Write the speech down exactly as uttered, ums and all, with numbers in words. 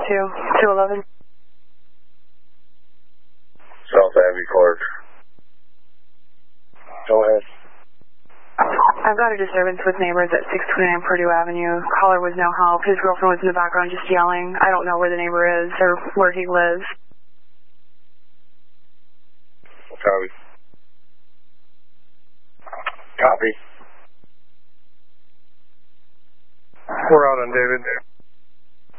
two, two eleven. South Abbey Court. Go ahead. I've got a disturbance with neighbors at six twenty-nine Purdue Avenue. Caller was no help. His girlfriend was in the background just yelling. I don't know where the neighbor is or where he lives. Copy. Copy. We're out on David.